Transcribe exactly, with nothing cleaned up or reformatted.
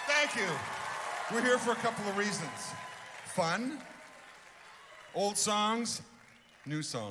Thank you. We're here for a couple of reasons. Fun, old songs, new songs.